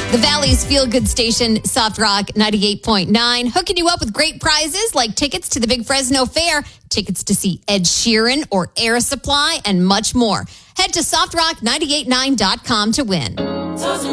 The Valley's feel-good station, Soft Rock 98.9, hooking you up with great prizes like tickets to the Big Fresno Fair, tickets to see Ed Sheeran or Air Supply, and much more. Head to softrock989.com to win.